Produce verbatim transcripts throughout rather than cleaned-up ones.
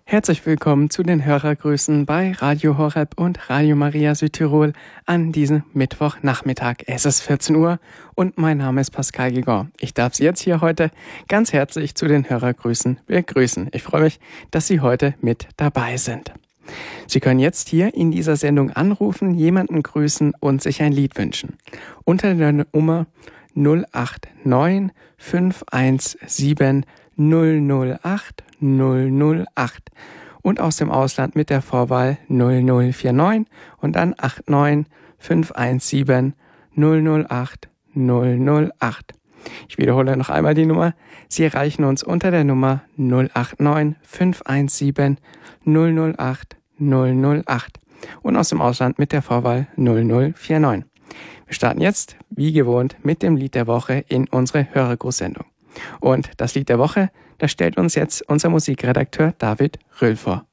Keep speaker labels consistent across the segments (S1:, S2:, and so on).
S1: Herzlich willkommen zu den Hörergrüßen bei Radio Horeb und Radio Maria Südtirol an diesem Mittwochnachmittag. Es ist vierzehn Uhr und mein Name ist Pascal Gigor. Ich darf Sie jetzt hier heute ganz herzlich zu den Hörergrüßen begrüßen. Ich freue mich, dass Sie heute mit dabei sind. Sie können jetzt hier in dieser Sendung anrufen, jemanden grüßen und sich ein Lied wünschen. Unter der Nummer null acht neun fünf eins sieben null null acht null null acht und aus dem Ausland mit der Vorwahl null null vier neun und dann acht neun fünf eins sieben null null acht null null acht. Ich wiederhole noch einmal die Nummer. Sie erreichen uns unter der Nummer null acht neun fünf eins sieben null null acht null null acht und aus dem Ausland mit der Vorwahl null null vier neun. Wir starten jetzt, wie gewohnt, mit dem Lied der Woche in unsere Hörergrußsendung. Und das Lied der Woche, das stellt uns jetzt unser Musikredakteur David Röhl vor.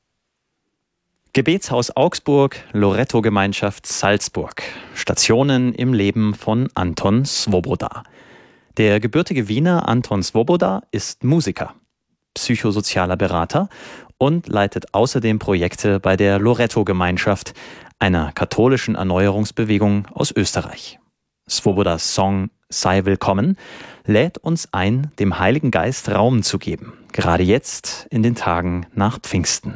S2: Gebetshaus Augsburg, Loretto-Gemeinschaft Salzburg. Stationen im Leben von Anton Swoboda. Der gebürtige Wiener Anton Swoboda ist Musiker, psychosozialer Berater und leitet außerdem Projekte bei der Loretto-Gemeinschaft, einer katholischen Erneuerungsbewegung aus Österreich. Swobodas Song Sei willkommen lädt uns ein, dem Heiligen Geist Raum zu geben, gerade jetzt in den Tagen nach Pfingsten.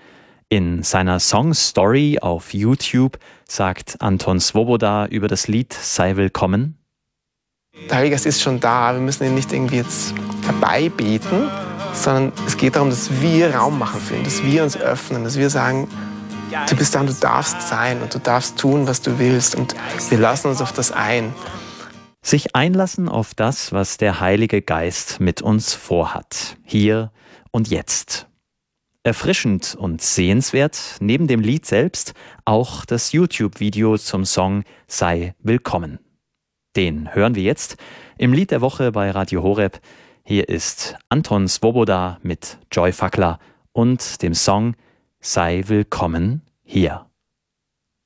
S2: In seiner Song-Story auf YouTube sagt Anton Swoboda über das Lied Sei willkommen:
S3: Der Heilige Geist ist schon da, wir müssen ihn nicht irgendwie jetzt herbeibeten, sondern es geht darum, dass wir Raum machen für ihn, dass wir uns öffnen, dass wir sagen, du bist da und du darfst sein und du darfst tun, was du willst und wir lassen uns auf das ein.
S2: Sich einlassen auf das, was der Heilige Geist mit uns vorhat, hier und jetzt. Erfrischend und sehenswert, neben dem Lied selbst, auch das YouTube-Video zum Song Sei willkommen. Den hören wir jetzt im Lied der Woche bei Radio Horeb. Hier ist Anton Swoboda mit Joy Fackler und dem Song Sei willkommen hier.